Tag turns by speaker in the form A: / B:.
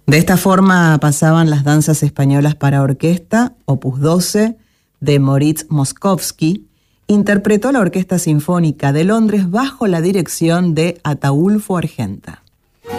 A: De esta forma pasaban las danzas españolas para orquesta, opus 12, de Moritz Moszkowski. Interpretó la Orquesta Sinfónica de Londres bajo la dirección de Ataúlfo Argenta.